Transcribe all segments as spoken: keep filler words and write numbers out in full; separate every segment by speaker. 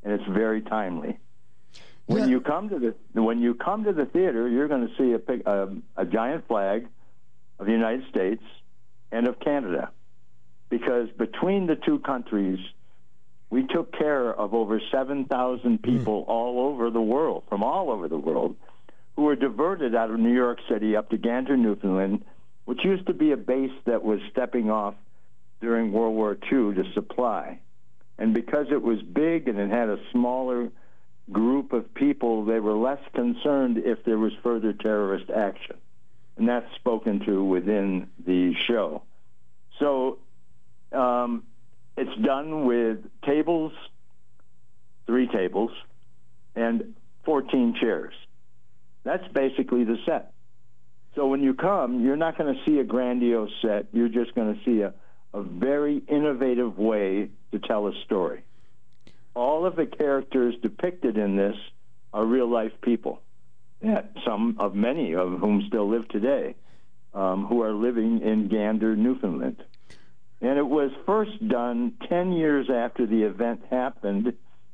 Speaker 1: and it's very timely. When
Speaker 2: Yeah.
Speaker 1: you come to the when you come to the theater, you're going to see a, pic- a a giant flag of the United States and of Canada, because between the two countries, we took care of over seven thousand people mm. all over the world, from all over the world, who were diverted out of New York City up to Gander, Newfoundland, which used to be a base that was stepping off during World War Two to supply. And because it was big and it had a smaller group of people, they were less concerned if there was further terrorist action. And that's spoken to within the show. So um, it's done with tables, three tables, and fourteen chairs. That's basically the set. So when you come, you're not going to see a grandiose set. You're just going to see a, a very innovative way to tell a story. All of the characters depicted in this are real-life people, yeah, some of many of whom still live today, um, who are living in Gander, Newfoundland. And it was first done ten years after the event happened.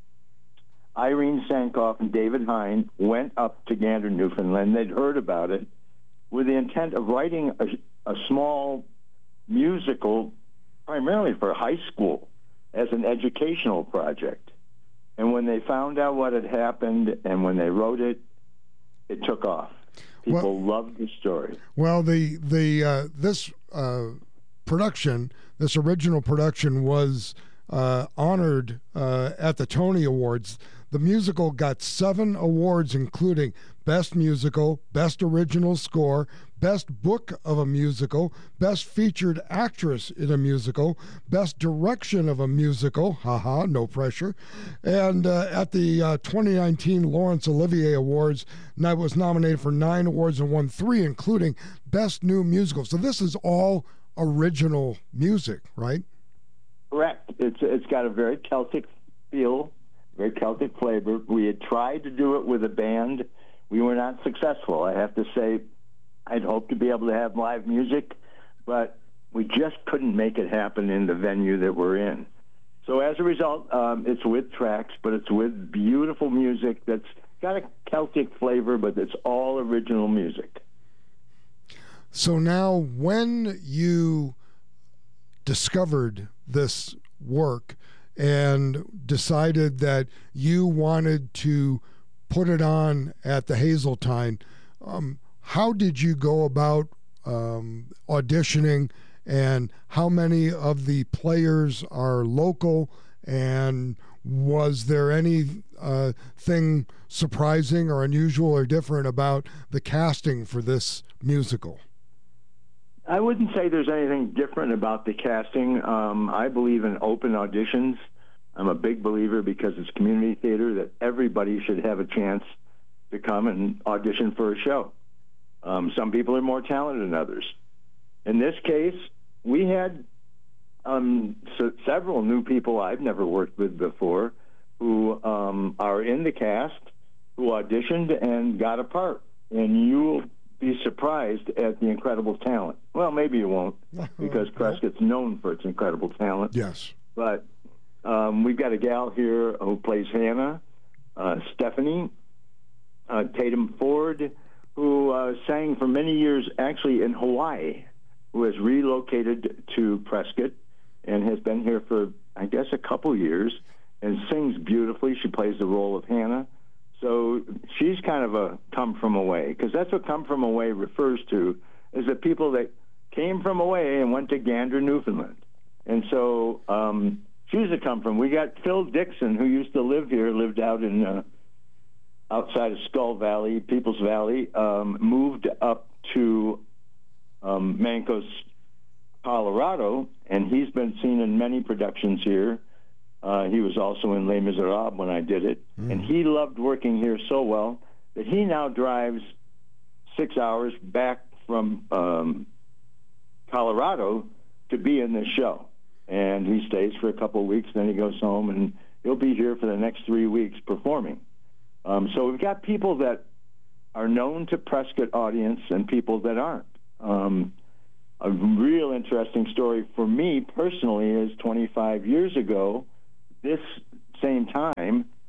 Speaker 1: Irene Sankoff and David Hine went up to Gander, Newfoundland. They'd heard about it with the intent of writing a, a small musical, primarily for high school, as an educational project. And when they found out what had happened and when they wrote it, it took off. People well, loved the story.
Speaker 2: Well, the the uh, this uh, production, this original production, was uh, honored uh, at the Tony Awards. The musical got seven awards, including Best Musical, Best Original Score, Best Book of a Musical, Best Featured Actress in a Musical, Best Direction of a Musical, haha, no pressure, and uh, at the uh, twenty nineteen Laurence Olivier Awards, and I was nominated for nine awards and won three, including Best New Musical. So this is all original music, right?
Speaker 1: Correct. It's It's got a very Celtic feel, very Celtic flavor. We had tried to do it with a band. We were not successful. I have to say, I'd hoped to be able to have live music, but we just couldn't make it happen in the venue that we're in. So as a result, um, it's with tracks, but it's with beautiful music that's got a Celtic flavor, but it's all original music.
Speaker 2: So now when you discovered this work and decided that you wanted to put it on at the Hazeltine, um, how did you go about um, auditioning, and how many of the players are local, and was there any uh, thing surprising or unusual or different about the casting for this musical?
Speaker 1: I wouldn't say there's anything different about the casting. Um, I believe in open auditions. I'm a big believer, because it's community theater, that everybody should have a chance to come and audition for a show. Um, some people are more talented than others. In this case, we had um, so several new people I've never worked with before who um, are in the cast, who auditioned and got a part. And you'll be surprised at the incredible talent. Well, maybe you won't, because Prescott's known for its incredible talent.
Speaker 2: Yes.
Speaker 1: But um, we've got a gal here who plays Hannah, uh, Stephanie, uh, Tatum Ford, who uh, sang for many years actually in Hawaii, who has relocated to Prescott and has been here for, I guess, a couple years, and sings beautifully. She plays the role of Hannah. So she's kind of a come from away, because that's what come from away refers to, is the people that came from away and went to Gander, Newfoundland. And so um, she's a come from. We got Phil Dixon, who used to live here, lived out in uh, outside of Skull Valley, Peoples Valley, um, moved up to um, Mancos, Colorado, and he's been seen in many productions here. Uh, he was also in Les Miserables when I did it. Mm. And he loved working here so well that he now drives six hours back from um, Colorado to be in this show. And he stays for a couple of weeks, then he goes home, and he'll be here for the next three weeks performing. Um, so we've got people that are known to Prescott audience and people that aren't. Um, a real interesting story for me personally is twenty-five years ago, this same time,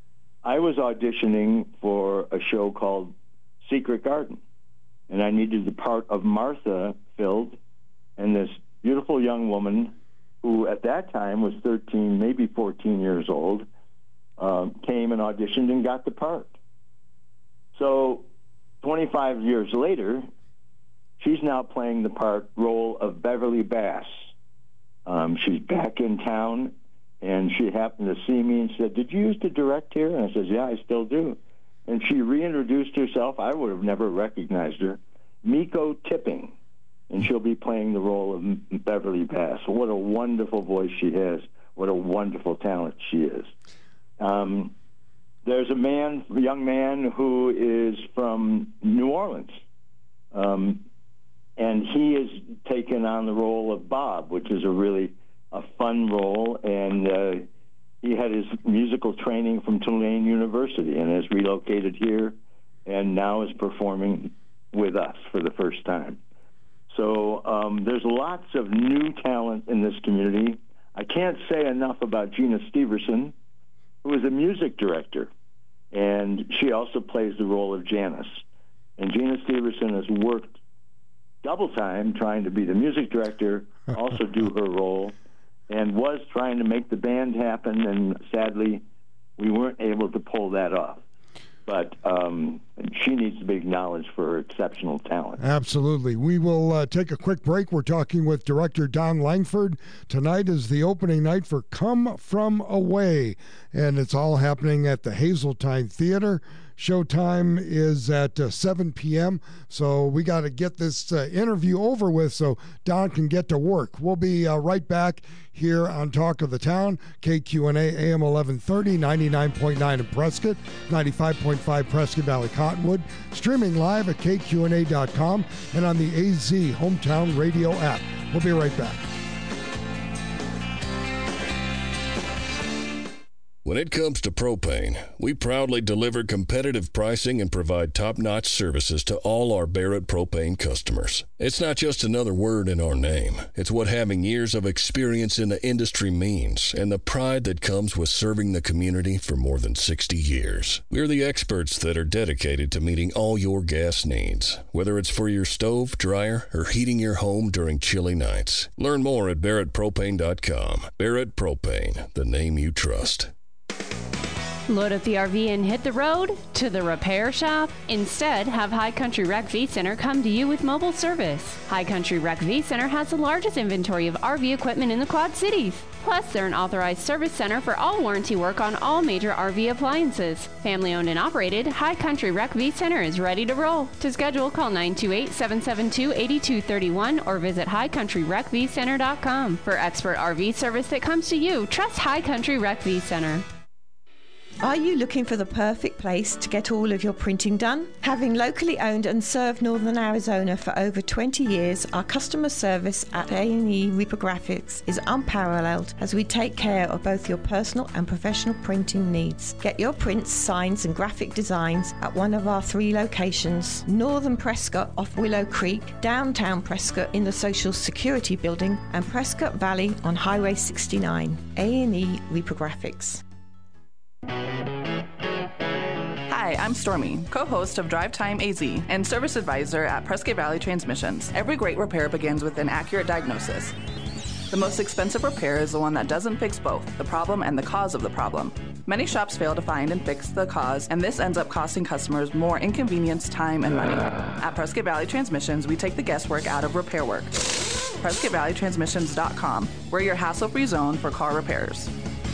Speaker 1: I was auditioning for a show called Secret Garden, and I needed the part of Martha filled, and this beautiful young woman who at that time was thirteen, maybe fourteen years old, uh, came and auditioned and got the part. So twenty-five years later, she's now playing the part role of Beverly Bass. Um, she's back in town, and she happened to see me and said, "Did you used to direct here?" And I said, "Yeah, I still do." And she reintroduced herself. I would have never recognized her. Miko Tipping. And she'll be playing the role of Beverly Bass. What a wonderful voice she has. What a wonderful talent she is. Um, there's a man, a young man who is from New Orleans. Um, and he has taken on the role of Bob, which is a really a fun role. And uh, he had his musical training from Tulane University and has relocated here and now is performing with us for the first time. So um, there's lots of new talent in this community. I can't say enough about Gina Steverson, who is a music director, and she also plays the role of Janice. And Gina Steverson has worked double time trying to be the music director, also do her role, and was trying to make the band happen, and sadly, we weren't able to pull that off. But um, she needs to be acknowledged for her exceptional talent.
Speaker 2: Absolutely. We will uh, take a quick break. We're talking with director Don Langford. Tonight is the opening night for Come From Away, and it's all happening at the Hazeltine Theater. Showtime is at uh, seven p.m., so we got to get this uh, interview over with so Don can get to work. We'll be uh, right back here on Talk of the Town, K Q N A, A M eleven thirty, ninety-nine point nine in Prescott, ninety-five point five Prescott Valley Cottonwood, streaming live at K Q N A dot com and on the A Z Hometown Radio app. We'll be right back.
Speaker 3: When it comes to propane, we proudly deliver competitive pricing and provide top-notch services to all our Barrett Propane customers. It's not just another word in our name. It's what having years of experience in the industry means, and the pride that comes with serving the community for more than sixty years. We're the experts that are dedicated to meeting all your gas needs, whether it's for your stove, dryer, or heating your home during chilly nights. Learn more at Barrett Propane dot com. Barrett Propane, the name you trust.
Speaker 4: Load up the R V and hit the road to the repair shop? Instead, have High Country Rec V Center come to you with mobile service. High Country Rec V Center has the largest inventory of R V equipment in the Quad Cities. Plus, they're an authorized service center for all warranty work on all major R V appliances. Family owned and operated, High Country Rec V Center is ready to roll. To schedule, call nine two eight, seven seven two, eight two three one or visit high country rec v center dot com. For expert R V service that comes to you, trust High Country Rec V Center.
Speaker 5: Are you looking for the perfect place to get all of your printing done? Having locally owned and served Northern Arizona for over twenty years, our customer service at A and E Reprographics is unparalleled as we take care of both your personal and professional printing needs. Get your prints, signs and graphic designs at one of our three locations: Northern Prescott off Willow Creek, downtown Prescott in the Social Security Building, and Prescott Valley on Highway sixty-nine. A and E Reprographics.
Speaker 6: Hi, I'm Stormy, co-host of Drive Time A Z and service advisor at Prescott Valley Transmissions. Every great repair begins with an accurate diagnosis. The most expensive repair is the one that doesn't fix both the problem and the cause of the problem. Many shops fail to find and fix the cause, and this ends up costing customers more inconvenience, time, and money. At Prescott Valley Transmissions, we take the guesswork out of repair work. Prescott Valley Transmissions dot com. We're your hassle-free zone for car repairs.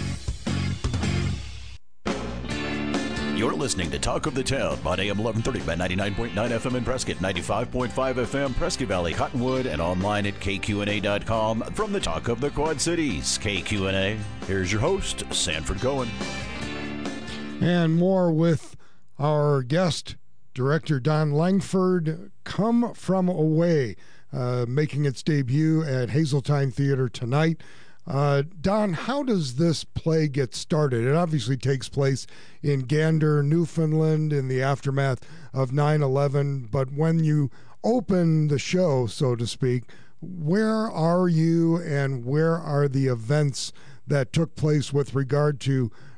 Speaker 7: You're listening to Talk of the Town on A M eleven thirty by ninety-nine point nine F M in Prescott, ninety-five point five F M Prescott Valley, Cottonwood, and online at K Q N A dot com. From the Talk of the Quad Cities, K Q N A, here's your host, Sanford Cohen.
Speaker 2: And more with our guest, director Don Langford, Come From Away, uh, making its debut at Hazeltine Theater tonight. Uh, Don, how does this play get started? It obviously takes place in Gander, Newfoundland, in the aftermath of nine eleven. But when you open the show, so to speak, where are you and where are the events that took place with regard to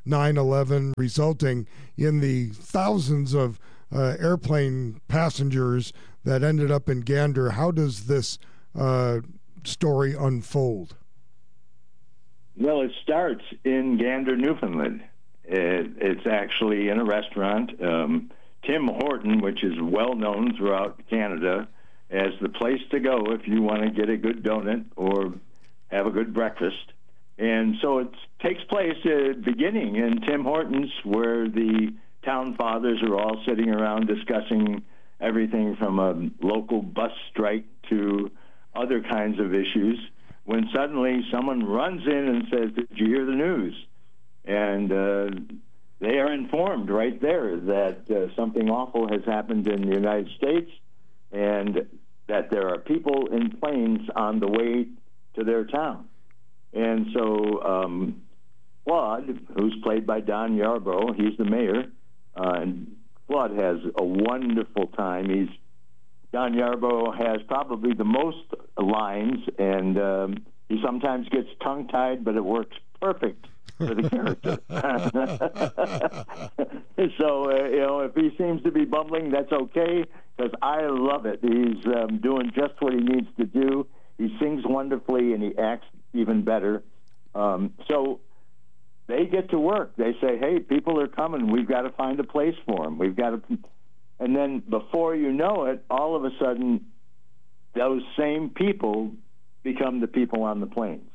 Speaker 2: nine eleven, resulting in the thousands of uh, airplane passengers that ended up in Gander. How does this uh, story unfold?
Speaker 1: Well, it starts in Gander, Newfoundland. It, it's actually in a restaurant. Um, Tim Horton, which is well known throughout Canada as the place to go if you want to get a good donut or have a good breakfast. And so it takes place at beginning in Tim Hortons, where the town fathers are all sitting around discussing everything from a local bus strike to other kinds of issues, when suddenly someone runs in and says, "Did you hear the news?" And uh, they are informed right there that uh, something awful has happened in the United States, and that there are people in planes on the way to their town. And so um, Claude, who's played by Don Yarbrough, he's the mayor, uh, and Claude has a wonderful time. He's Don Yarbrough has probably the most lines, and um, he sometimes gets tongue-tied, but it works perfect for the character. So, uh, you know, if he seems to be bumbling, that's okay, because I love it. He's um, doing just what he needs to do. He sings wonderfully, and he acts even better. Um, so they get to work. They say, "Hey, people are coming. We've got to find a place for them. We've got to..." And then before you know it, all of a sudden, those same people become the people on the planes.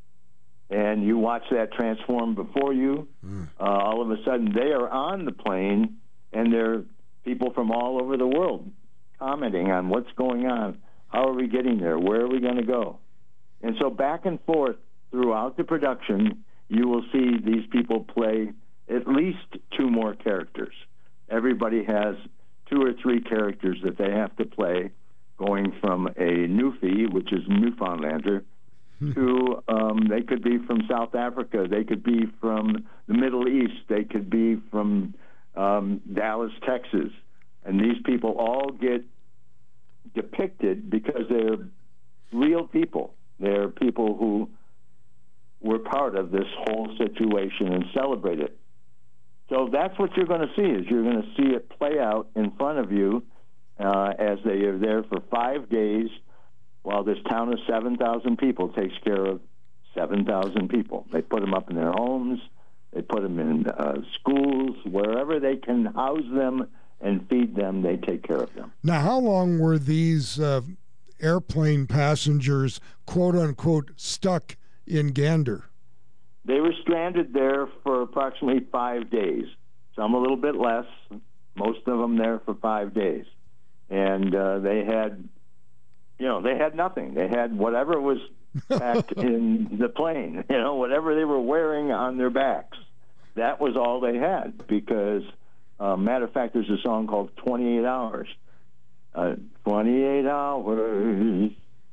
Speaker 1: And you watch that transform before you. Mm. Uh, all of a sudden, they are on the plane, and they're people from all over the world commenting on what's going on. How are we getting there? Where are we going to go? And so back and forth throughout the production, you will see these people play at least two more characters. Everybody has two or three characters that they have to play, going from a Newfie, which is Newfoundlander, to um, they could be from South Africa, they could be from the Middle East, they could be from um, Dallas, Texas. And these people all get depicted because they're real people. They're people who were part of this whole situation and celebrate it. So that's what you're going to see, is you're going to see it play out in front of you uh, as they are there for five days while this town of seven thousand people takes care of seven thousand people. They put them up in their homes. They put them in uh, schools. Wherever they can house them and feed them, they take care of them.
Speaker 2: Now, how long were these uh, airplane passengers, quote-unquote, stuck in Gander?
Speaker 1: They were stranded there for approximately five days, some a little bit less, most of them there for five days. And uh, they had, you know, they had nothing. They had whatever was packed in the plane, you know, whatever they were wearing on their backs. That was all they had, because, uh, matter of fact, there's a song called twenty-eight hours. Uh, twenty-eight hours.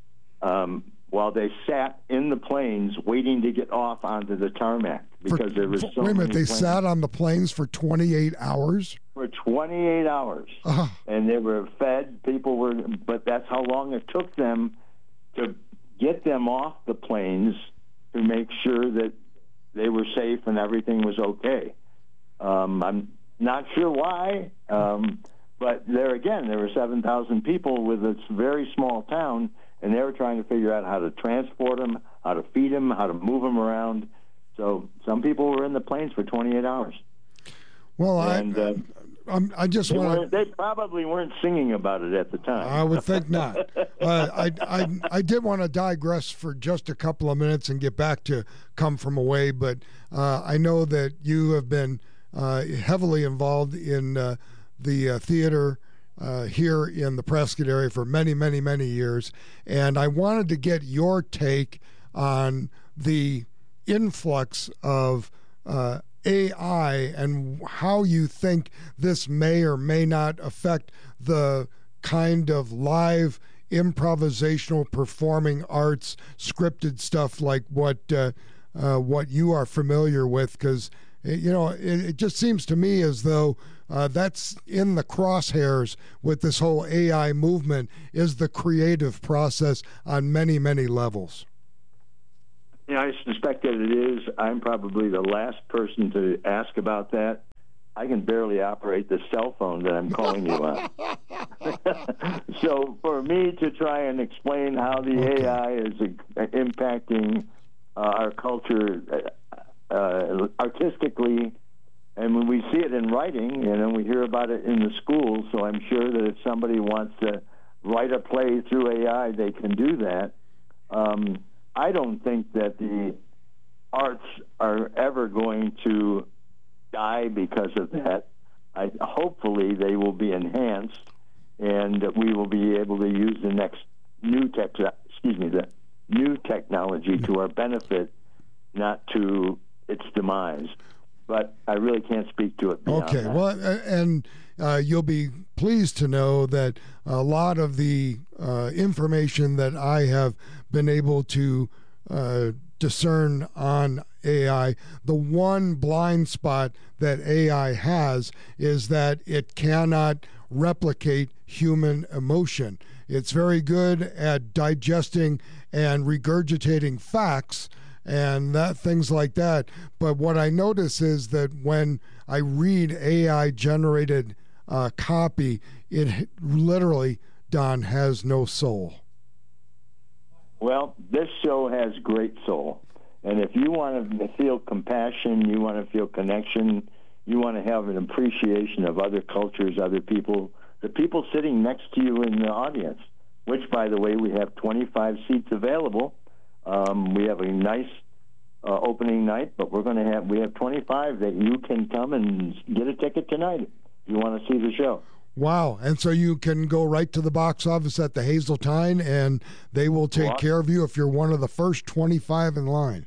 Speaker 1: Um, while they sat in the planes waiting to get off onto the tarmac, because
Speaker 2: for,
Speaker 1: there was so
Speaker 2: wait a minute,
Speaker 1: many
Speaker 2: they
Speaker 1: planes.
Speaker 2: sat on the planes for twenty-eight hours?
Speaker 1: For twenty-eight hours. Uh. And they were fed, people were, but that's how long it took them to get them off the planes to make sure that they were safe and everything was okay. Um, I'm not sure why, um, but there again, there were seven thousand people with this very small town, and they were trying to figure out how to transport them, how to feed them, how to move them around. So some people were in the planes for twenty-eight hours.
Speaker 2: Well,
Speaker 1: and,
Speaker 2: I,
Speaker 1: uh,
Speaker 2: I'm, I just want
Speaker 1: to... They probably weren't singing about it at the time.
Speaker 2: I would think not. uh, I, I, I did want to digress for just a couple of minutes and get back to Come From Away, but uh, I know that you have been uh, heavily involved in uh, the uh, theater Uh, here in the Prescott area for many, many, many years. And I wanted to get your take on the influx of uh, A I and how you think this may or may not affect the kind of live improvisational performing arts, scripted stuff like what uh, uh, what you are familiar with, because you know it, it just seems to me as though Uh, that's in the crosshairs with this whole A I movement, is the creative process on many, many levels.
Speaker 1: Yeah, I suspect that it is. I'm probably the last person to ask about that. I can barely operate the cell phone that I'm calling you on. So for me to try and explain how the okay. A I is uh, impacting uh, our culture uh, uh, artistically, and when we see it in writing, and then we hear about it in the schools, so I'm sure that if somebody wants to write a play through A I, they can do that. Um, I don't think that the arts are ever going to die because of that. I, hopefully they will be enhanced, and we will be able to use the next new tech, excuse me, the new technology to our benefit, not to its demise. But I really can't speak to it beyond
Speaker 2: Okay,
Speaker 1: that.
Speaker 2: well, and uh, you'll be pleased to know that a lot of the uh, information that I have been able to uh, discern on A I, the one blind spot that A I has is that it cannot replicate human emotion. It's very good at digesting and regurgitating facts and that things like that. But what I notice is that when I read A I generated uh, copy, it literally, Don, has no soul.
Speaker 1: Well, this show has great soul. And if you want to feel compassion, you want to feel connection, you want to have an appreciation of other cultures, other people, the people sitting next to you in the audience, which, by the way, we have twenty-five seats available. Um, we have a nice uh, opening night, but we're going to have, we have twenty-five that you can come and get a ticket tonight if you want to see the show.
Speaker 2: Wow. And so you can go right to the box office at the Hazeltine, and they will take
Speaker 1: Well,
Speaker 2: care of you if you're one of the first twenty-five in line.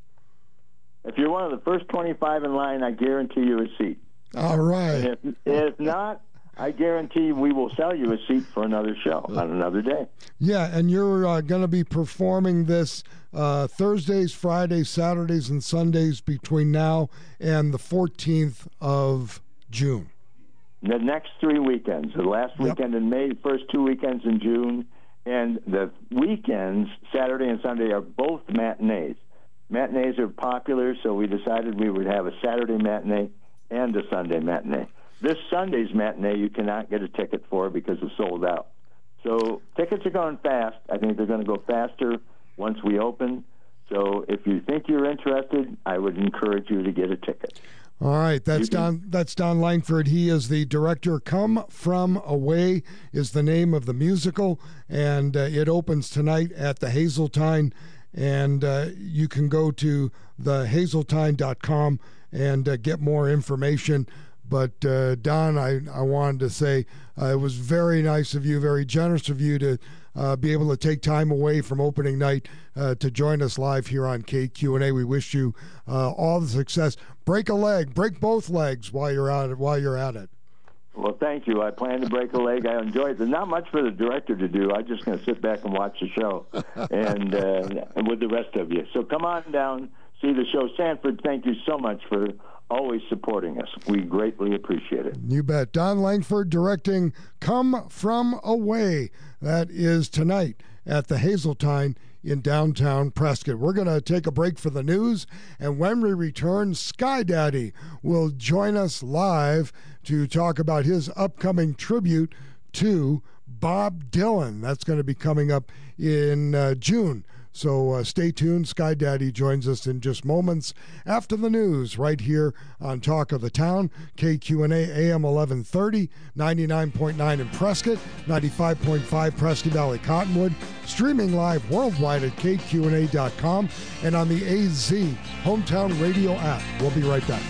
Speaker 1: If you're one of the first twenty-five in line, I guarantee you a seat.
Speaker 2: All right.
Speaker 1: And if, if not, I guarantee we will sell you a seat for another show on another day.
Speaker 2: Yeah, and you're uh, going to be performing this uh, Thursdays, Fridays, Saturdays, and Sundays between now and the fourteenth of June.
Speaker 1: The next three weekends, the last
Speaker 2: Yep.
Speaker 1: weekend in May, first two weekends in June, and the weekends, Saturday and Sunday, are both matinees. Matinees are popular, so we decided we would have a Saturday matinee and a Sunday matinee. This Sunday's matinee you cannot get a ticket for because it's sold out. So tickets are going fast. I think they're going to go faster once we open. So if you think you're interested, I would encourage you to get a ticket.
Speaker 2: All right, that's
Speaker 1: can,
Speaker 2: Don. That's Don Langford. He is the director. Come From Away is the name of the musical, and uh, it opens tonight at the Hazeltine. And uh, you can go to the hazeltine dot com and uh, get more information. But uh, Don, I, I wanted to say uh, it was very nice of you, very generous of you to uh, be able to take time away from opening night uh, to join us live here on K Q and A. We wish you uh, all the success. Break a leg, break both legs while you're at it. While you're at it.
Speaker 1: Well, thank you. I plan to break a leg. I enjoy it. There's not much for the director to do. I'm just going to sit back and watch the show, and, uh, and with the rest of you. So come on down, see the show. Sanford, thank you so much for always supporting us. We greatly appreciate it.
Speaker 2: You bet. Don Langford directing Come From Away. That is tonight at the Hazeltine in downtown Prescott. We're going to take a break for the news, and when we return, Sky Daddy will join us live to talk about his upcoming tribute to Bob Dylan. That's going to be coming up in uh, June. So uh, stay tuned. Sky Daddy joins us in just moments after the news right here on Talk of the Town, K Q and A, A M eleven thirty, ninety-nine point nine in Prescott, ninety-five point five Prescott Valley Cottonwood, streaming live worldwide at K Q and A dot com and on the A Z Hometown Radio app. We'll be right back.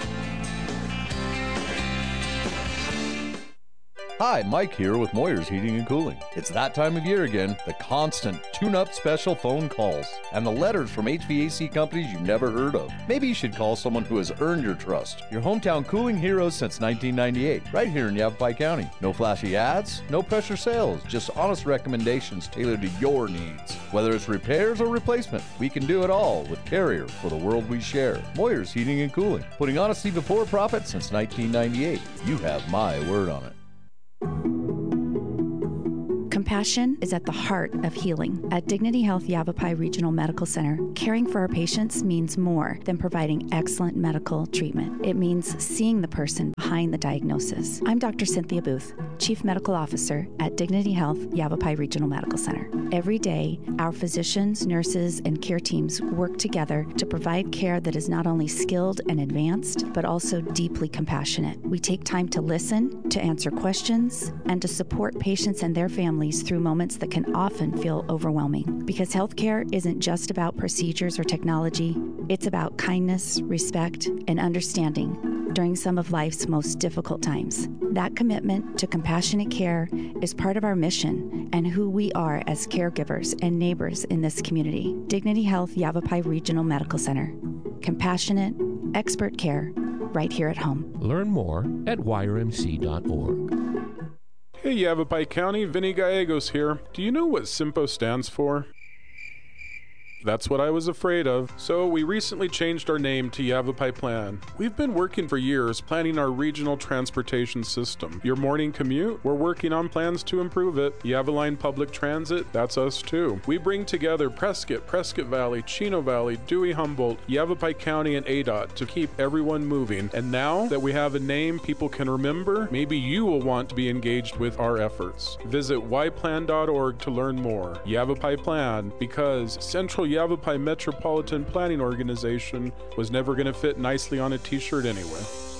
Speaker 8: Hi, Mike here with Moyer's Heating and Cooling. It's that time of year again, the constant tune-up special phone calls and the letters from H V A C companies you've never heard of. Maybe you should call someone who has earned your trust. Your hometown cooling heroes since nineteen ninety-eight, right here in Yavapai County. No flashy ads, no pressure sales, just honest recommendations tailored to your needs. Whether it's repairs or replacement, we can do it all with Carrier for the world we share. Moyer's Heating and Cooling, putting honesty before profit since nineteen ninety-eight. You have my word on it.
Speaker 9: Compassion is at the heart of healing. At Dignity Health Yavapai Regional Medical Center, caring for our patients means more than providing excellent medical treatment. It means seeing the person behind the diagnosis. I'm Doctor Cynthia Booth, Chief Medical Officer at Dignity Health Yavapai Regional Medical Center. Every day, our physicians, nurses, and care teams work together to provide care that is not only skilled and advanced, but also deeply compassionate. We take time to listen, to answer questions, and to support patients and their families through moments that can often feel overwhelming. Because healthcare isn't just about procedures or technology, it's about kindness, respect, and understanding during some of life's most difficult times. That commitment to compassionate care is part of our mission and who we are as caregivers and neighbors in this community. Dignity Health Yavapai Regional Medical Center. Compassionate, expert care right here at home.
Speaker 10: Learn more at Y R M C dot org.
Speaker 11: Hey Yavapai County, Vinny Gallegos here. Do you know what SIMPO stands for? That's what I was afraid of. So we recently changed our name to Yavapai Plan. We've been working for years planning our regional transportation system. Your morning commute? We're working on plans to improve it. Yavaline Public Transit? That's us too. We bring together Prescott, Prescott Valley, Chino Valley, Dewey Humboldt, Yavapai County, and A D O T to keep everyone moving. And now that we have a name people can remember, maybe you will want to be engaged with our efforts. Visit y plan dot org to learn more. Yavapai Plan, because Central Yavapai Metropolitan Planning Organization was never going to fit nicely on a t-shirt anyway.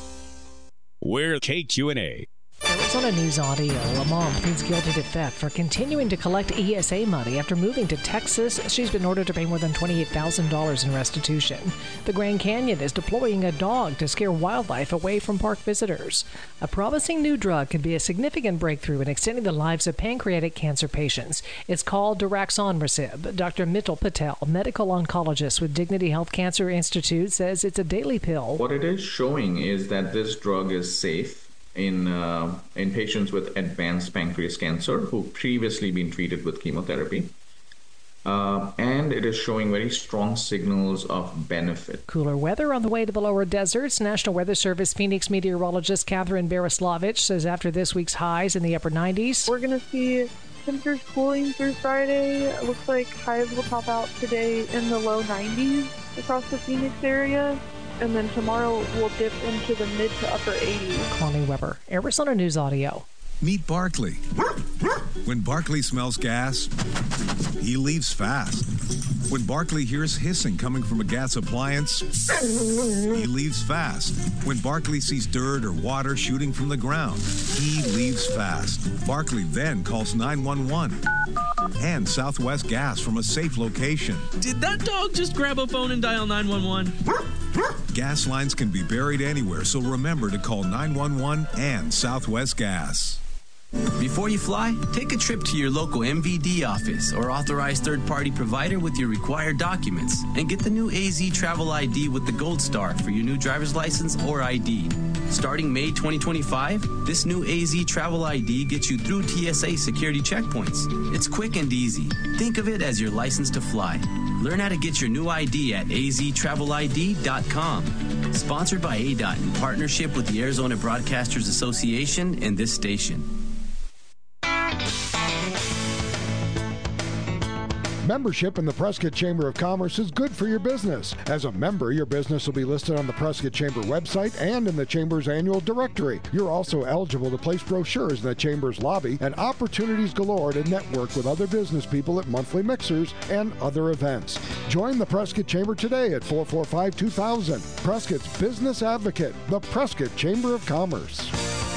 Speaker 12: We're K Q N A.
Speaker 13: Arizona News Audio. A mom pleads guilty to theft for continuing to collect E S A money after moving to Texas. She's been ordered to pay more than twenty-eight thousand dollars in restitution. The Grand Canyon is deploying a dog to scare wildlife away from park visitors. A promising new drug could be a significant breakthrough in extending the lives of pancreatic cancer patients. It's called Daraxonrasib. Doctor Mittal Patel, medical oncologist with Dignity Health Cancer Institute, says it's a daily pill.
Speaker 14: What it is showing is that this drug is safe in uh, in patients with advanced pancreas cancer who previously been treated with chemotherapy. Uh, and it is showing very strong signals of benefit.
Speaker 13: Cooler weather on the way to the lower deserts. National Weather Service Phoenix meteorologist Catherine Baroslavich says after this week's highs in the upper nineties,
Speaker 15: we're going to see temperatures cooling through Friday. It looks like highs will top out today in the low nineties across the Phoenix area. And then tomorrow we'll dip into the mid to upper eighties.
Speaker 13: Connie Weber, Arizona News Audio.
Speaker 16: Meet Barkley. When Barkley smells gas, he leaves fast. When Barkley hears hissing coming from a gas appliance, he leaves fast. When Barkley sees dirt or water shooting from the ground, he leaves fast. Barkley then calls nine one one and Southwest Gas from a safe location.
Speaker 17: Did that dog just grab a phone and dial nine one one?
Speaker 16: Gas lines can be buried anywhere, so remember to call nine one one and Southwest Gas.
Speaker 17: Before you fly, take a trip to your local M V D office or authorized third-party provider with your required documents and get the new A Z Travel I D with the Gold Star for your new driver's license or I D. Starting May twenty twenty-five, this new A Z Travel I D gets you through T S A security checkpoints. It's quick and easy. Think of it as your license to fly. Learn how to get your new I D at a z travel I D dot com. Sponsored by A D O T in partnership with the Arizona Broadcasters Association and this station.
Speaker 2: Membership in the Prescott Chamber of Commerce is good for your business. As a member, your business will be listed on the Prescott Chamber website and in the Chamber's annual directory. You're also eligible to place brochures in the Chamber's lobby and opportunities galore to network with other business people at monthly mixers and other events. Join the Prescott Chamber today at four four five, two thousand. Prescott's Business Advocate, the Prescott Chamber of Commerce.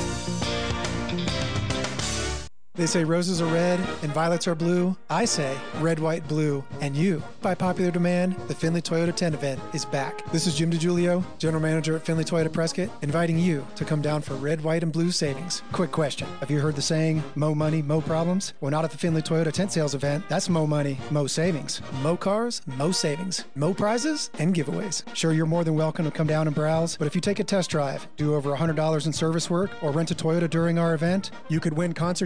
Speaker 18: They say roses are red and violets are blue. I say red, white, blue, and you. By popular demand, the Findlay Toyota ten event is back. This is Jim DiGiulio, General Manager at Findlay Toyota Prescott, inviting you to come down for red, white, and blue savings. Quick question. Have you heard the saying, mo money, mo problems? Well, not at the Findlay Toyota tent sales event. That's mo money, mo savings. Mo cars, mo savings. Mo prizes and giveaways. Sure, you're more than welcome to come down and browse, but if you take a test drive, do over one hundred dollars in service work, or rent a Toyota during our event, you could win concert tickets to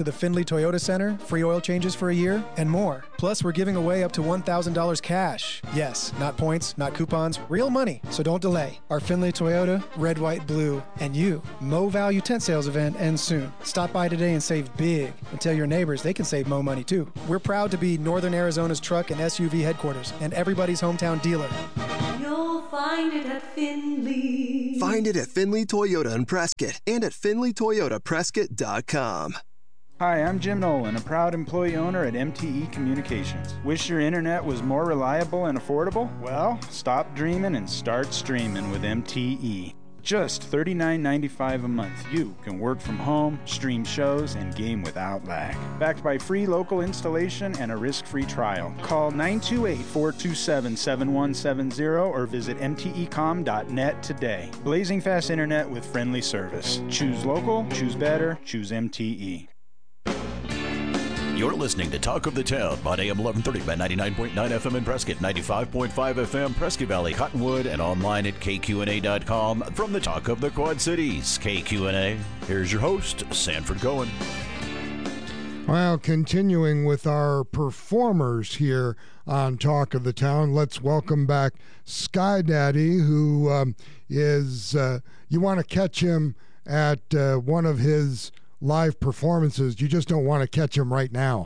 Speaker 18: to the Findlay Toyota Center, free oil changes for a year, and more. Plus, we're giving away up to one thousand dollars cash. Yes, not points, not coupons, real money. So don't delay. Our Findlay Toyota, red, white, blue, and you, Mo Value tent sales event ends soon. Stop by today and save big. And tell your neighbors they can save Mo money too. We're proud to be Northern Arizona's truck and S U V headquarters and everybody's hometown dealer.
Speaker 19: You'll find it at Findlay.
Speaker 20: Find it at Findlay Toyota in Prescott and at Findlay Toyota Prescott dot com.
Speaker 21: Hi, I'm Jim Nolan, a proud employee owner at M T E Communications. Wish your internet was more reliable and affordable? Well, stop dreaming and start streaming with M T E. Just thirty-nine ninety-five a month, you can work from home, stream shows, and game without lag. Backed by free local installation and a risk-free trial. Call nine two eight, four two seven, seven one seven zero or visit M T E com dot net today. Blazing fast internet with friendly service. Choose local, choose better, choose M T E.
Speaker 7: You're listening to Talk of the Town on A M eleven thirty by ninety-nine point nine F M in Prescott, ninety-five point five F M Prescott Valley, Cottonwood, and online at K Q N A dot com. From the Talk of the Quad Cities, K Q N A, here's your host, Sanford Cohen.
Speaker 2: Well, continuing with our performers here on Talk of the Town, let's welcome back Sky Daddy, who um, is, uh, you want to catch him at uh, one of his live performances. You just don't want to catch him right now.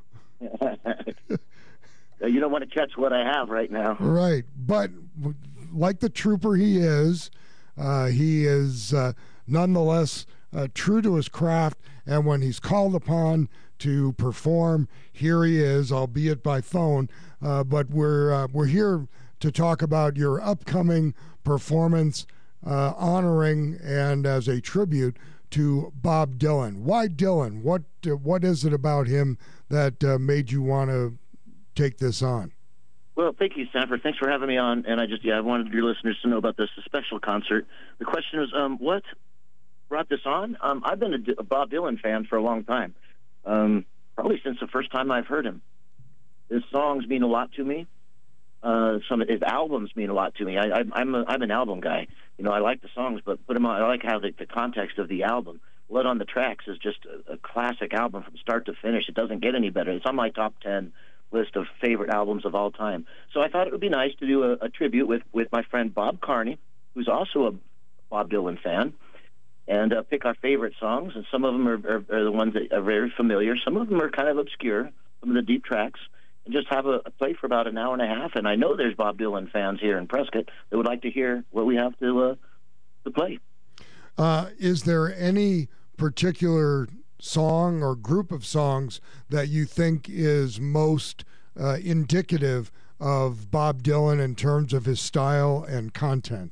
Speaker 22: You don't want to catch what I have right now.
Speaker 2: Right. But like the trooper he is, uh, he is uh, nonetheless uh, true to his craft. And when he's called upon to perform, here he is, albeit by phone. Uh, but we're uh, we're here to talk about your upcoming performance, uh, honoring and as a tribute to Bob Dylan. Why Dylan? What uh, what is it about him that uh, made you want to take this on?
Speaker 22: Well, thank you, Sanford. Thanks for having me on. And I just, yeah, I wanted your listeners to know about this special concert. The question was, um, what brought this on? Um, I've been a, a Bob Dylan fan for a long time, um, probably since the first time I've heard him. His songs mean a lot to me. Uh, some of his albums mean a lot to me. I, I, I'm a, I'm an album guy. You know, I like the songs, but put them on. I like how the, the context of the album. Blood on the Tracks is just a, a classic album from start to finish. It doesn't get any better. It's on my top ten list of favorite albums of all time. So I thought it would be nice to do a, a tribute with, with my friend Bob Carney, who's also a Bob Dylan fan, and uh, pick our favorite songs. And some of them are, are, are the ones that are very familiar. Some of them are kind of obscure, some of the deep tracks. And just have a, a play for about an hour and a half. And I know there's Bob Dylan fans here in Prescott that would like to hear what we have to uh, to play.
Speaker 2: Uh, is there any particular song or group of songs that you think is most uh, indicative of Bob Dylan in terms of his style and content?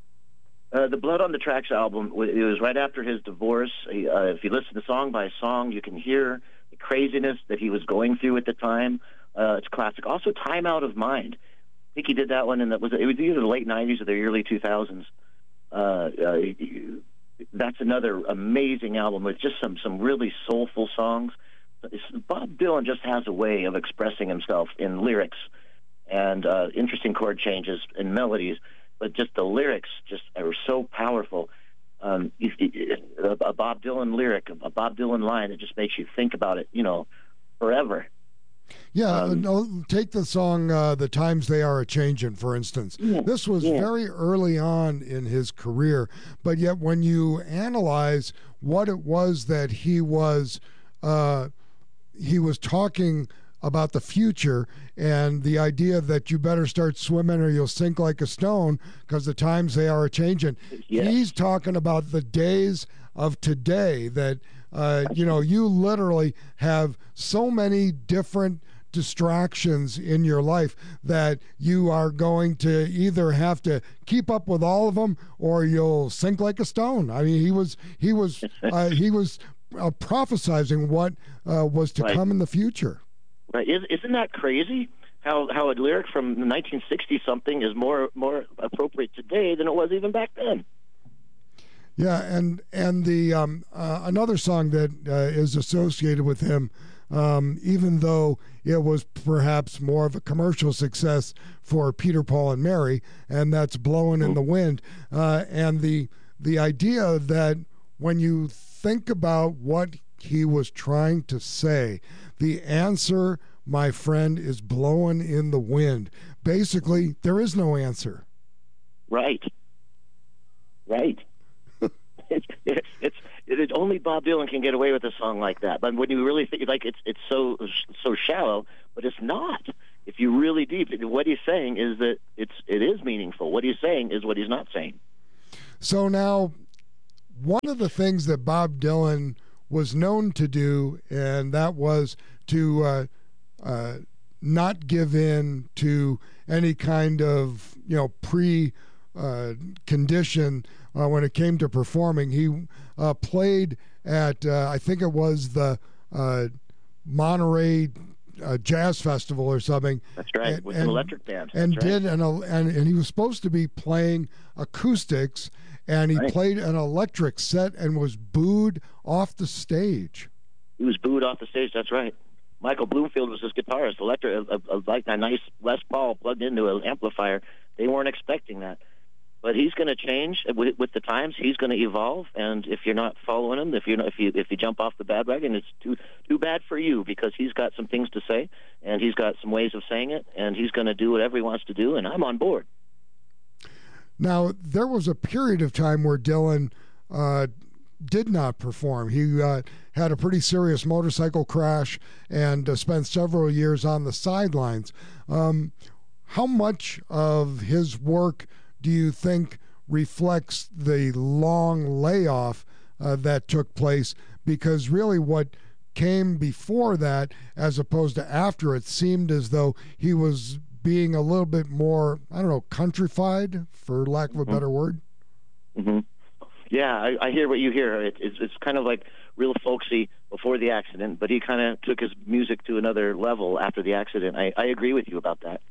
Speaker 22: Uh, the Blood on the Tracks album, it was right after his divorce. He, uh, if you listen to song by song, you can hear the craziness that he was going through at the time. Uh, it's classic. Also, Time Out of Mind. I think he did that one in the, was it, it was either the late nineties or the early two thousands. Uh, uh, that's another amazing album with just some, some really soulful songs. It's, Bob Dylan just has a way of expressing himself in lyrics and uh, interesting chord changes and melodies, but just the lyrics just are so powerful. Um, a, a Bob Dylan lyric, a Bob Dylan line, it just makes you think about it, you know, forever.
Speaker 2: Yeah,
Speaker 22: Um,
Speaker 2: no, take the song uh, The Times They Are A-Changin', for instance.
Speaker 22: Yeah,
Speaker 2: this was
Speaker 22: yeah.
Speaker 2: very early on in his career, but yet when you analyze what it was that he was, uh, he was talking about the future and the idea that you better start swimming or you'll sink like a stone because the times they are a-changin'.
Speaker 22: Yeah.
Speaker 2: He's talking about the days of today that, uh, you know, you literally have so many different distractions in your life that you are going to either have to keep up with all of them or you'll sink like a stone. I mean, he was he was uh, he was uh, prophesizing what uh, was to
Speaker 22: Right.
Speaker 2: come in the future.
Speaker 22: Right? Is, isn't that crazy? How how a lyric from nineteen sixty something is more more appropriate today than it was even back then.
Speaker 2: Yeah, and and the um, uh, another song that uh, is associated with him, um, even though it was perhaps more of a commercial success for Peter, Paul, and Mary, and that's "Blowing in the Wind." Uh, and the the idea that when you think about what he was trying to say. The answer, my friend, is blowing in the wind. Basically, there is no answer.
Speaker 22: Right. Right. it's, it's, it's, it's only Bob Dylan can get away with a song like that. But when you really think, like, it's it's so so shallow, but it's not. If you really deep, what he's saying is that it's it is meaningful. What he's saying is what he's not saying.
Speaker 2: So now, one of the things that Bob Dylan was known to do, and that was to uh, uh, not give in to any kind of, you know, pre uh, condition uh, when it came to performing. He uh, played at uh, I think it was the uh, Monterey uh, Jazz Festival or something.
Speaker 22: That's right,
Speaker 2: and,
Speaker 22: with
Speaker 2: and,
Speaker 22: an electric band.
Speaker 2: and
Speaker 22: That's
Speaker 2: did
Speaker 22: right.
Speaker 2: an and and he was supposed to be playing acoustics, and he
Speaker 22: Right.
Speaker 2: played an electric set and was booed off the stage.
Speaker 22: He was booed off the stage. That's right. Michael Bloomfield was his guitarist. Electric, a, a, like a nice Les Paul plugged into an amplifier. They weren't expecting that. But he's going to change with, with the times. He's going to evolve, and if you're not following him, if you if you if you jump off the bandwagon, it's too too bad for you, because he's got some things to say, and he's got some ways of saying it, and he's going to do whatever he wants to do, and I'm on board.
Speaker 2: Now, there was a period of time where Dylan uh, did not perform. He uh, had a pretty serious motorcycle crash and uh, spent several years on the sidelines. Um, how much of his work do you think reflects the long layoff uh, that took place? Because really what came before that, as opposed to after, it seemed as though he was being a little bit more, I don't know, countrified, for lack of a better word.
Speaker 22: Mm-hmm. Yeah, I, I hear what you hear. It, it's, it's kind of like real folksy before the accident, but he kind of took his music to another level after the accident. I, I agree with you about that.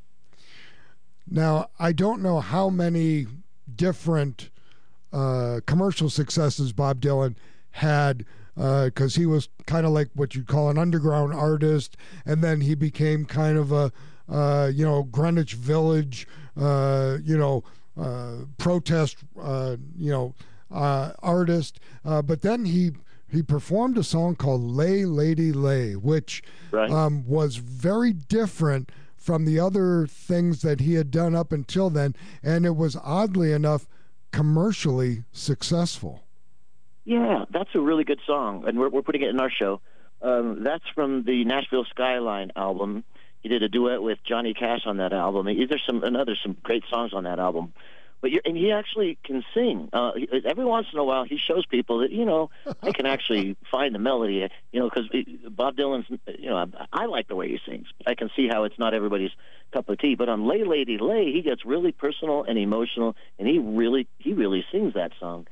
Speaker 2: Now, I don't know how many different uh, commercial successes Bob Dylan had, because uh, he was kind of like what you'd call an underground artist, and then he became kind of a, uh, you know, Greenwich Village, uh, you know, uh, protest, uh, you know, uh, artist. Uh, but then he he performed a song called "Lay Lady Lay," which
Speaker 22: right.
Speaker 2: um, was very different from the other things that he had done up until then, and it was oddly enough commercially successful.
Speaker 22: Yeah, that's a really good song, and we're, we're putting it in our show. Um, that's from the Nashville Skyline album. He did a duet with Johnny Cash on that album. There's some another some great songs on that album. But you're, and he actually can sing. Uh, he, every once in a while, he shows people that, you know, I can actually find the melody. You know, because Bob Dylan's, you know, I, I like the way he sings. I can see how it's not everybody's cup of tea. But on "Lay Lady Lay," he gets really personal and emotional, and he really he really sings that song.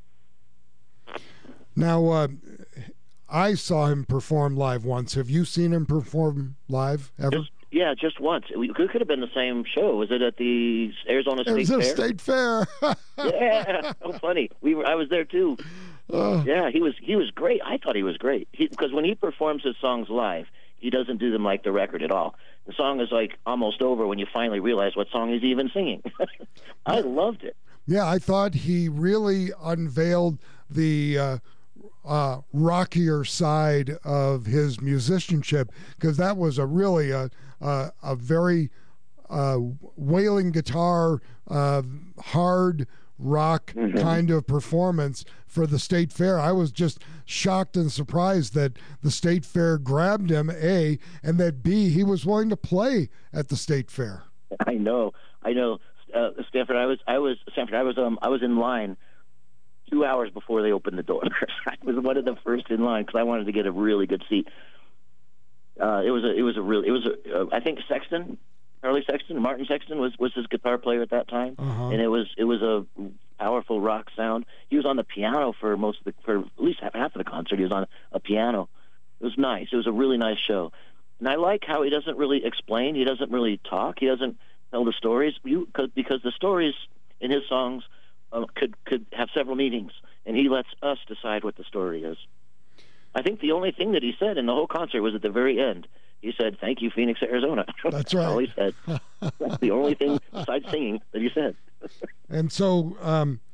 Speaker 2: Now, uh, I saw him perform live once. Have you seen him perform live ever?
Speaker 22: Just, yeah, just once. It could have been the same show. Was it at the Arizona State
Speaker 2: Fair?
Speaker 22: Fair?
Speaker 2: State Fair.
Speaker 22: Yeah, so funny. We were. I was there too.
Speaker 2: Uh,
Speaker 22: yeah, he was. He was great. I thought he was great. Because when he performs his songs live, he doesn't do them like the record at all. The song is like almost over when you finally realize what song he's even singing. I loved it.
Speaker 2: Yeah, I thought he really unveiled the uh, uh, rockier side of his musicianship, because that was a really a a, a very uh, wailing guitar, uh, hard rock
Speaker 22: mm-hmm.
Speaker 2: kind of performance for the State Fair. I was just shocked and surprised that the State Fair grabbed him, A, and that B, he was willing to play at the State Fair.
Speaker 22: I know, I know, uh, Stanford. I was, I was, Stanford. I was, um, I was in line two hours before they opened the doors. I was one of the first in line because I wanted to get a really good seat. Uh, it was a, it was a real, it was a, uh, I think Sexton, Charlie Sexton, Martin Sexton was, was his guitar player at that time,
Speaker 2: uh-huh.
Speaker 22: and it was it was a powerful rock sound. He was on the piano for most of the, for at least half, half of the concert. He was on a piano. It was nice. It was a really nice show, and I like how he doesn't really explain. He doesn't really talk. He doesn't tell the stories. You, cause, because the stories in his songs uh, could could have several meanings, and he lets us decide what the story is. I think the only thing that he said in the whole concert was at the very end. He said, "Thank you, Phoenix, Arizona."
Speaker 2: That's right.
Speaker 22: all he said. That's the only thing besides singing that he said.
Speaker 2: And so um,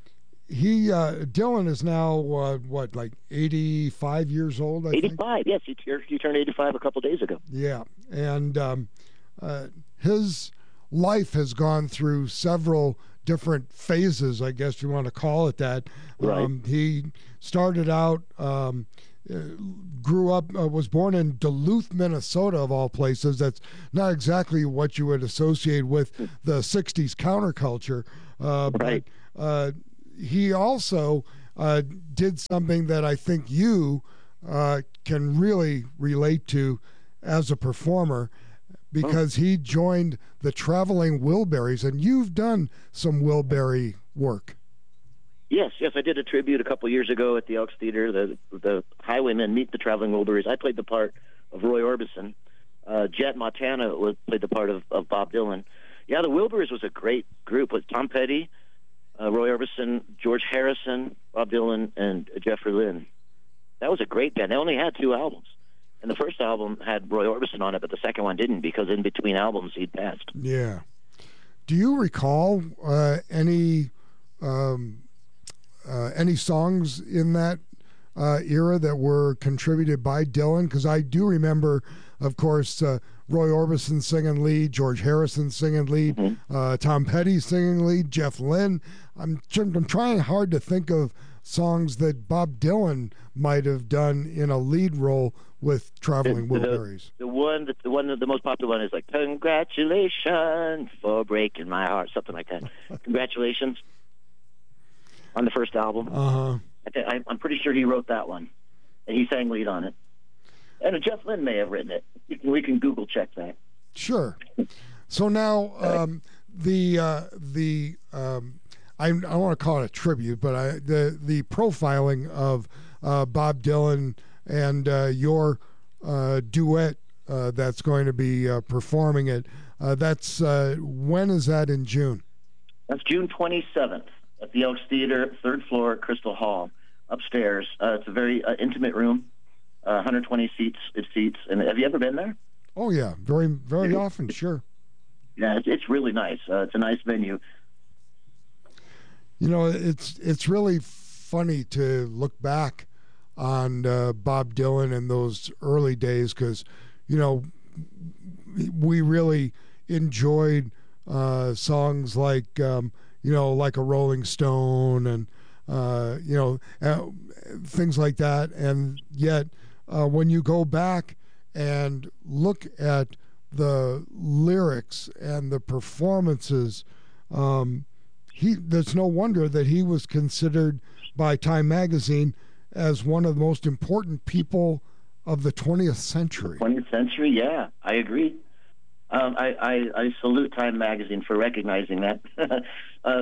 Speaker 2: he uh, Dylan is now uh, what, like eighty-five years old? I
Speaker 22: eighty-five.
Speaker 2: think?
Speaker 22: Yes, he, he turned eighty-five a couple days ago.
Speaker 2: Yeah, and um, uh, his life has gone through several different phases, I guess you want to call it that.
Speaker 22: Right.
Speaker 2: Um, he started out, um, uh, grew up, uh, was born in Duluth, Minnesota, of all places. That's not exactly what you would associate with the sixties counterculture. Uh,
Speaker 22: right.
Speaker 2: But uh, he also uh, did something that I think you uh, can really relate to as a performer, because he joined the Traveling Wilburys, and you've done some Wilbury work.
Speaker 22: Yes, yes, I did a tribute a couple years ago at the Elks Theater. The the Highwaymen meet the Traveling Wilburys. I played the part of Roy Orbison. Uh, Jet Montana was, played the part of, of Bob Dylan. Yeah, the Wilburys was a great group with Tom Petty, uh, Roy Orbison, George Harrison, Bob Dylan, and Jeffrey Lynne. That was a great band. They only had two albums. And the first album had Roy Orbison on it, but the second one didn't, because in between albums he'd passed.
Speaker 2: Yeah. Do you recall uh, any um, uh, any songs in that uh, era that were contributed by Dylan? Because I do remember, of course, uh, Roy Orbison singing lead, George Harrison singing lead, mm-hmm. uh, Tom Petty singing lead, Jeff Lynne. I'm I'm trying hard to think of songs that Bob Dylan might have done in a lead role with Traveling
Speaker 22: the,
Speaker 2: Wilburys.
Speaker 22: The, the one, that the one, the most popular one is like "Congratulations for breaking my heart," something like that. Congratulations on the first album.
Speaker 2: Uh huh.
Speaker 22: I th- I, I'm pretty sure he wrote that one, and he sang lead on it. And Jeff Lynne may have written it. You can, we can Google check that.
Speaker 2: Sure. So now um, the uh, the um, I, I want to call it a tribute, but I, the the profiling of uh, Bob Dylan and uh, your uh, duet uh, that's going to be uh, performing it. Uh, that's uh, when is that in June?
Speaker 22: That's June twenty-seventh at the Elks Theater, third floor, Crystal Hall, upstairs. Uh, it's a very uh, intimate room, uh, one hundred twenty seats. It seats. And have you ever been there?
Speaker 2: Oh yeah, very very often. Sure.
Speaker 22: Yeah, it's, it's really nice. Uh, it's a nice venue.
Speaker 2: You know, it's it's really funny to look back on uh, Bob Dylan in those early days, because, you know, we really enjoyed uh, songs like, um, you know, like a Rolling Stone and, uh, you know, uh, things like that. And yet, uh, when you go back and look at the lyrics and the performances, um, he there's no wonder that he was considered by Time Magazine as one of the most important people of the twentieth century.
Speaker 22: twentieth century, yeah, I agree. Um, I, I, I salute Time Magazine for recognizing that. uh, uh,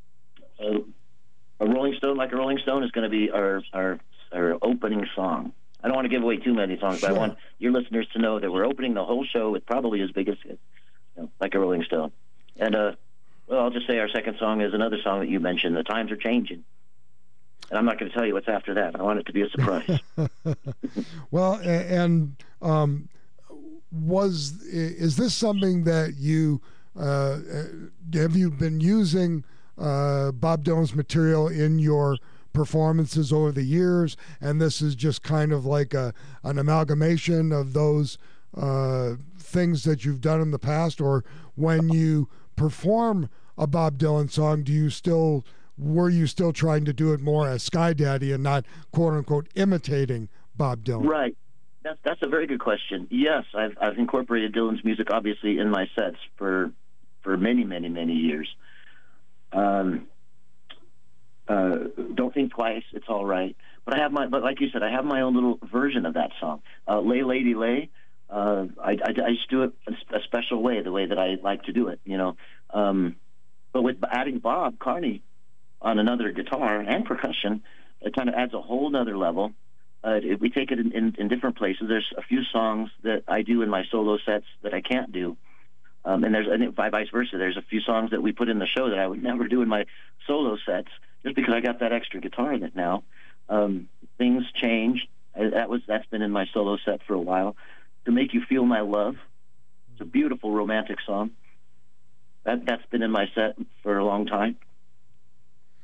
Speaker 22: a Rolling Stone, like a Rolling Stone, is going to be our, our our opening song. I don't want to give away too many songs,
Speaker 2: sure.
Speaker 22: but I want your listeners to know that we're opening the whole show with probably his biggest hit, you know, like a Rolling Stone. And, uh, well, I'll just say our second song is another song that you mentioned, The Times Are Changing. And I'm not going to tell you what's after that. I want it to be a surprise.
Speaker 2: Well, and um, was is this something that you uh, have you been using uh, Bob Dylan's material in your performances over the years, and this is just kind of like a an amalgamation of those uh, things that you've done in the past? Or when you perform a Bob Dylan song, do you still were you still trying to do it more as Sky Daddy and not quote unquote imitating Bob Dylan?
Speaker 22: Right. That's that's a very good question. Yes, I've I've incorporated Dylan's music obviously in my sets for for many many many years. Um, uh, Don't Think Twice, It's All Right. But I have my but like you said, I have my own little version of that song. Uh, Lay Lady Lay. Uh, I, I, I just do it a special way, the way that I like to do it. You know, um, but with adding Bob Carney on another guitar and percussion, it kind of adds a whole nother level. Uh, it, we take it in, in, in different places. There's a few songs that I do in my solo sets that I can't do, um, and there's and vice versa. There's a few songs that we put in the show that I would never do in my solo sets, just because I got that extra guitar in it now. Um, things change. I, that was that's been in my solo set for a while. To Make You Feel My Love. It's a beautiful romantic song. That that's been in my set for a long time.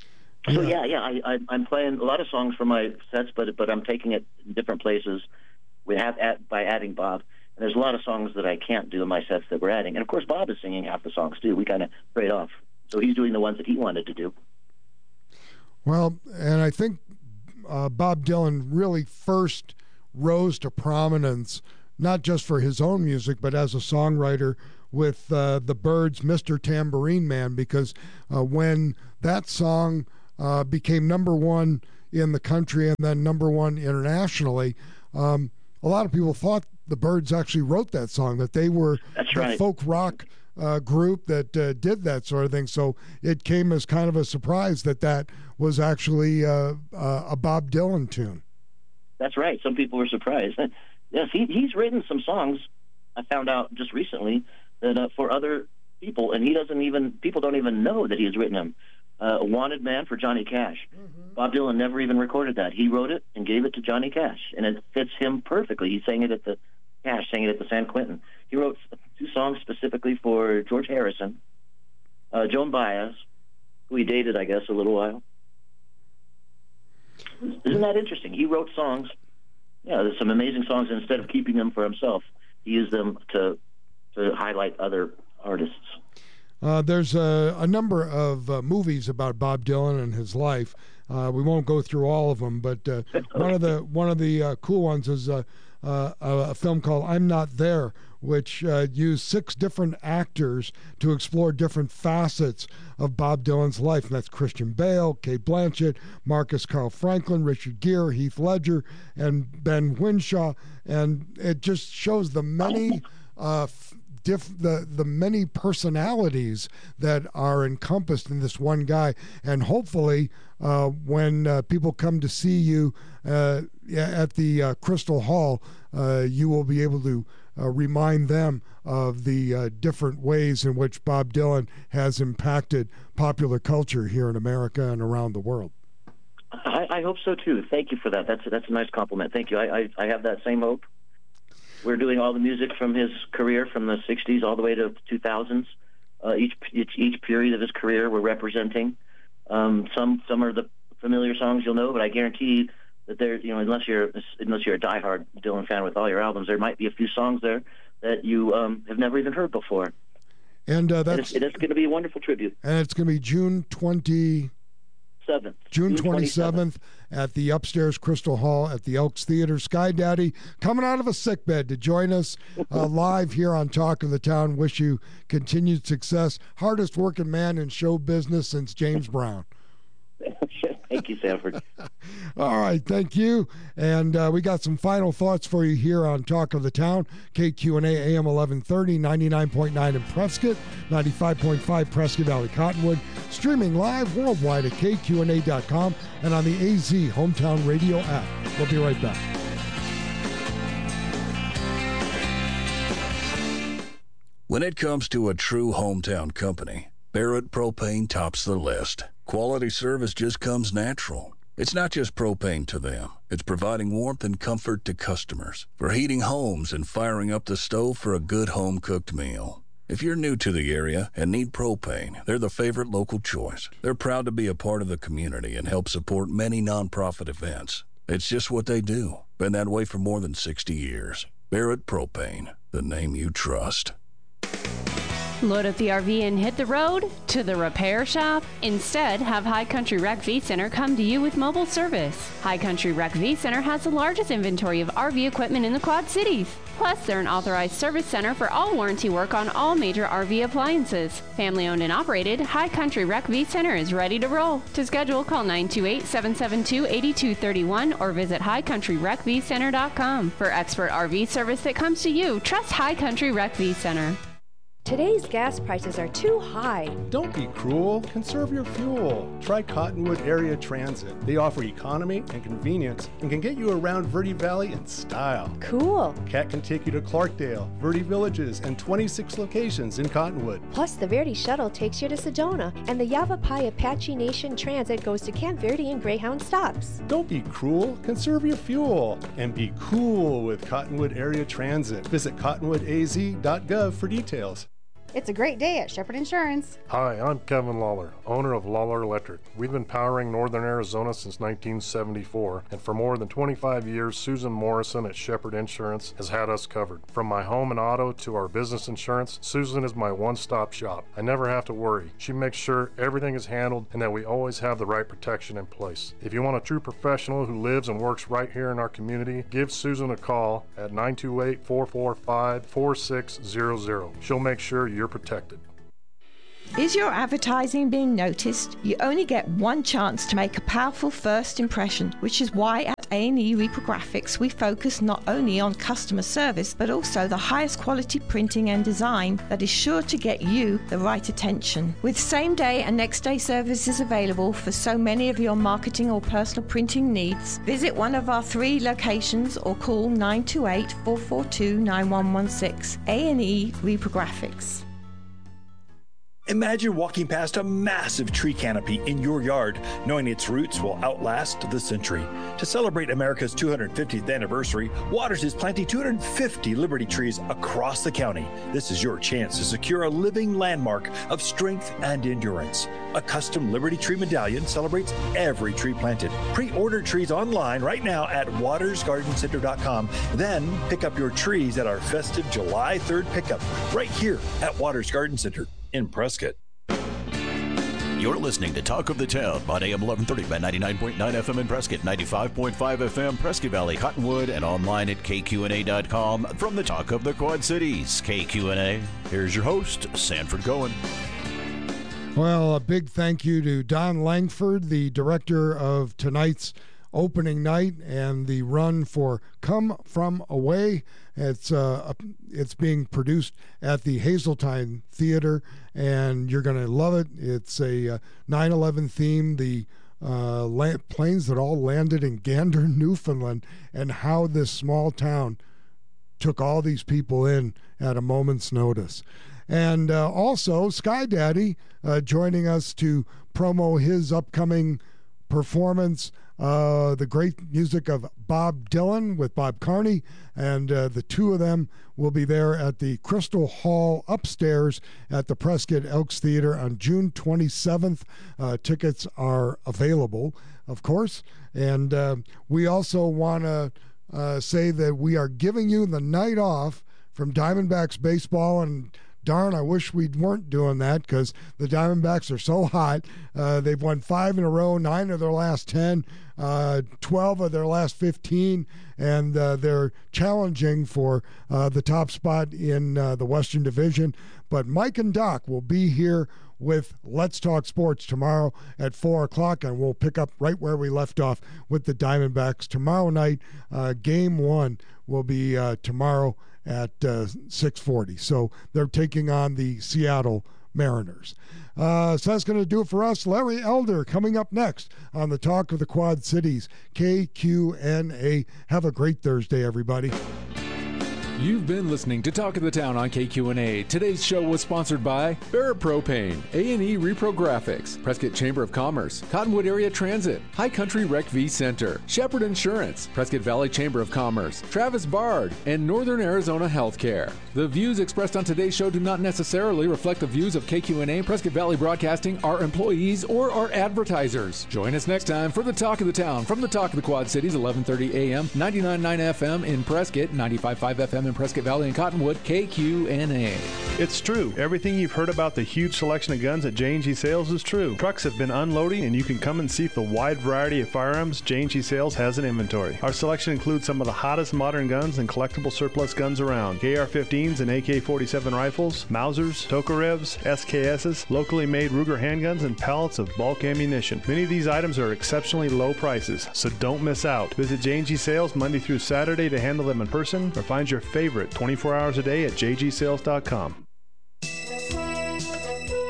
Speaker 22: So yeah, yeah, I, I, I'm playing a lot of songs from my sets, but but I'm taking it in different places. We have at, by adding Bob, and there's a lot of songs that I can't do in my sets that we're adding, and of course Bob is singing half the songs too. We kind of trade off, so he's doing the ones that he wanted to do.
Speaker 2: Well, and I think uh, Bob Dylan really first rose to prominence, not just for his own music, but as a songwriter with uh, the Byrds' Mister Tambourine Man, because uh, when that song uh, became number one in the country and then number one internationally, um, a lot of people thought the Byrds actually wrote that song, that they were
Speaker 22: That's
Speaker 2: the
Speaker 22: right.
Speaker 2: folk rock uh, group that uh, did that sort of thing. So it came as kind of a surprise that that was actually uh, uh, a Bob Dylan tune.
Speaker 22: That's right. Some people were surprised. Yes, he, he's written some songs, I found out just recently, that uh, for other people, and he doesn't even, people don't even know that he's written them. Uh, Wanted Man for Johnny Cash. Mm-hmm. Bob Dylan never even recorded that. He wrote it and gave it to Johnny Cash, and it fits him perfectly. He sang it at the, Cash sang it at the San Quentin. He wrote two songs specifically for George Harrison, uh, Joan Baez, who he dated, I guess, a little while. Isn't that interesting? He wrote songs. Yeah, there's some amazing songs. And instead of keeping them for himself, he used them to to highlight other artists.
Speaker 2: Uh, there's a, a number of uh, movies about Bob Dylan and his life. Uh, we won't go through all of them, but uh, one of the one of the uh, cool ones is uh, uh, a film called I'm Not There, which uh, used six different actors to explore different facets of Bob Dylan's life. And that's Christian Bale, Cate Blanchett, Marcus Carl Franklin, Richard Gere, Heath Ledger, and Ben Whishaw. And it just shows the many uh, f- diff- the, the many personalities that are encompassed in this one guy. And hopefully uh, when uh, people come to see you uh, at the uh, Crystal Hall, uh, you will be able to Uh, remind them of the uh, different ways in which Bob Dylan has impacted popular culture here in America and around the world.
Speaker 22: I, I hope so too. Thank you for that. That's a, that's a nice compliment. Thank you. I, I I have that same hope. We're doing all the music from his career from the sixties all the way to two thousands. Uh, each, each each period of his career we're representing. Um, some some are the familiar songs you'll know, but I guarantee that there, you know, unless you're unless you're a diehard Dylan fan with all your albums, there might be a few songs there that you um, have never even heard before.
Speaker 2: And uh, that's
Speaker 22: and it's, it's going to be a wonderful tribute.
Speaker 2: And it's going to be June twenty
Speaker 22: seventh,
Speaker 2: June twenty seventh at the upstairs Crystal Hall at the Elks Theater. Sky Daddy coming out of a sickbed to join us uh, live here on Talk of the Town. Wish you continued success. Hardest working man in show business since James Brown.
Speaker 22: Thank you, Sanford.
Speaker 2: All right, thank you. And uh, we got some final thoughts for you here on Talk of the Town. K Q N A A M eleven thirty, ninety-nine point nine in Prescott, ninety-five point five Prescott Valley Cottonwood, streaming live worldwide at K Q N A dot com and on the A Z Hometown Radio app. We'll be right back.
Speaker 3: When it comes to a true hometown company, Barrett Propane tops the list. Quality service just comes natural. It's not just propane to them. It's providing warmth and comfort to customers for heating homes and firing up the stove for a good home-cooked meal. If you're new to the area and need propane, they're the favorite local choice. They're proud to be a part of the community and help support many nonprofit events. It's just what they do. Been that way for more than sixty years. Barrett Propane, the name you trust.
Speaker 4: Load up the R V and hit the road to the repair shop? Instead, have High Country Rec V Center come to you with mobile service. High Country Rec V Center has the largest inventory of R V equipment in the Quad Cities. Plus, they're an authorized service center for all warranty work on all major R V appliances. Family owned and operated, High Country Rec V Center is ready to roll. To schedule, call nine two eight, seven seven two, eight two three one or visit high country rec v center dot com. For expert R V service that comes to you, trust High Country Rec V Center.
Speaker 23: Today's gas prices are too high.
Speaker 24: Don't be cruel. Conserve your fuel. Try Cottonwood Area Transit. They offer economy and convenience and can get you around Verde Valley in style.
Speaker 23: Cool.
Speaker 24: Cat can take you to Clarkdale, Verde Villages, and twenty-six locations in Cottonwood.
Speaker 23: Plus, the Verde Shuttle takes you to Sedona, and the Yavapai Apache Nation Transit goes to Camp Verde and Greyhound stops.
Speaker 24: Don't be cruel. Conserve your fuel. And be cool with Cottonwood Area Transit. Visit cottonwood a z dot gov for details.
Speaker 1: It's a great day at Shepherd Insurance.
Speaker 5: Hi, I'm Kevin Lawler, owner of Lawler Electric. We've been powering Northern Arizona since nineteen seventy-four, and for more than twenty-five years, Susan Morrison at Shepherd Insurance has had us covered. From my home and auto to our business insurance, Susan is my one-stop shop. I never have to worry. She makes sure everything is handled and that we always have the right protection in place. If you want a true professional who lives and works right here in our community, give Susan a call at nine two eight, four four five, four six zero zero. She'll make sure you're protected.
Speaker 6: Is your advertising being noticed? You only get one chance to make a powerful first impression, which is why at A and E Reprographics we focus not only on customer service but also the highest quality printing and design that is sure to get you the right attention. With same day and next day services available for so many of your marketing or personal printing needs, visit one of our three locations or call nine two eight, four four two, nine one one six. A and E Reprographics.
Speaker 8: Imagine walking past a massive tree canopy in your yard, knowing its roots will outlast the century. To celebrate America's two hundred fiftieth anniversary, Waters is planting two hundred fifty Liberty trees across the county. This is your chance to secure a living landmark of strength and endurance. A custom Liberty Tree medallion celebrates every tree planted. Pre-order trees online right now at waters garden center dot com. Then pick up your trees at our festive July third pickup right here at Waters Garden Center in Prescott.
Speaker 7: You're listening to Talk of the Town on A M eleven thirty by ninety-nine point nine F M in Prescott, ninety-five point five F M Prescott Valley, Cottonwood, and online at K Q N A dot com from the Talk of the Quad Cities. K Q N A, here's your host, Sanford Cohen.
Speaker 2: Well, a big thank you to Don Langford, the director of tonight's opening night and the run for Come From Away. It's uh, it's being produced at the Hazeltine Theater, and you're going to love it. It's a uh, nine eleven theme, the uh, la- planes that all landed in Gander, Newfoundland, and how this small town took all these people in at a moment's notice. And uh, also, Sky Daddy uh, joining us to promo his upcoming performance, uh, the great music of Bob Dylan with Bob Carney, and uh, the two of them will be there at the Crystal Hall upstairs at the Prescott Elks Theater on June twenty-seventh. Uh, tickets are available, of course, and uh, we also want to uh, say that we are giving you the night off from Diamondbacks baseball, and darn, I wish we weren't doing that because the Diamondbacks are so hot. Uh, they've won five in a row, nine of their last ten, uh, twelve of their last fifteen, and uh, they're challenging for uh, the top spot in uh, the Western Division. But Mike and Doc will be here with Let's Talk Sports tomorrow at four o'clock, and we'll pick up right where we left off with the Diamondbacks. Tomorrow night, uh, game one will be uh, tomorrow at uh, six forty. So they're taking on the Seattle Mariners. Uh, so that's going to do it for us. Larry Elder coming up next on the Talk of the Quad Cities, K Q N A. Have a great Thursday, everybody.
Speaker 25: You've been listening to Talk of the Town on K Q N A. Today's show was sponsored by Barrett Propane, A and E Reprographics, Prescott Chamber of Commerce, Cottonwood Area Transit, High Country Rec V Center, Shepherd Insurance, Prescott Valley Chamber of Commerce, Travis Bard, and Northern Arizona Healthcare. The views expressed on today's show do not necessarily reflect the views of K Q N A, Prescott Valley Broadcasting, our employees, or our advertisers. Join us next time for the Talk of the Town from the Talk of the Quad Cities, eleven thirty A M, ninety-nine point nine F M in Prescott, ninety-five point five F M in Prescott Valley and Cottonwood, K Q N A.
Speaker 24: It's true. Everything you've heard about the huge selection of guns at J and G Sales is true. Trucks have been unloading, and you can come and see the wide variety of firearms J and G Sales has in inventory. Our selection includes some of the hottest modern guns and collectible surplus guns around. A R fifteens and A K forty-seven rifles, Mausers, Tokarevs, S K Ss, locally made Ruger handguns, and pallets of bulk ammunition. Many of these items are exceptionally low prices, so don't miss out. Visit J and G Sales Monday through Saturday to handle them in person, or find your favorite twenty-four hours a day at j g sales dot com.
Speaker 26: Thank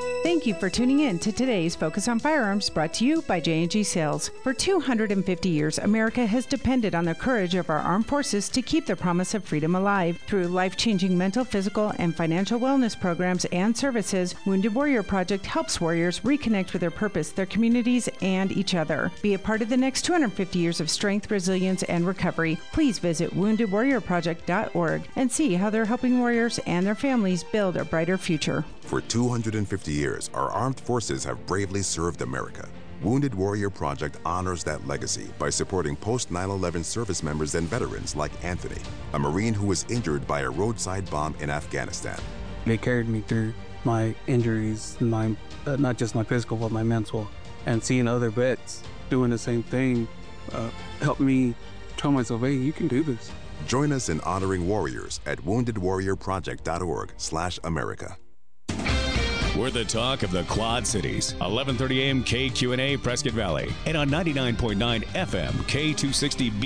Speaker 9: Thank you for tuning in to today's Focus on Firearms, brought to you by J and G Sales. For two hundred fifty years, America has depended on the courage of our armed forces to keep the promise of freedom alive. Through life-changing mental, physical, and financial wellness programs and services, Wounded Warrior Project helps warriors reconnect with their purpose, their communities, and each other. Be a part of the next two hundred fifty years of strength, resilience, and recovery. Please visit wounded warrior project dot org and see how they're helping warriors and their families build a brighter future.
Speaker 10: For two hundred fifty years, our armed forces have bravely served America. Wounded Warrior Project honors that legacy by supporting post nine eleven service members and veterans like Anthony, a Marine who was injured by a roadside bomb in Afghanistan.
Speaker 11: They carried me through my injuries, my uh, not just my physical, but my mental. And seeing other vets doing the same thing uh, helped me tell myself, hey, you can do this.
Speaker 10: Join us in honoring warriors at wounded warrior project dot org slash America.
Speaker 12: We're the talk of the Quad Cities. eleven thirty a.m. K Q and A, Prescott Valley. And on ninety-nine point nine F M, K two sixty B.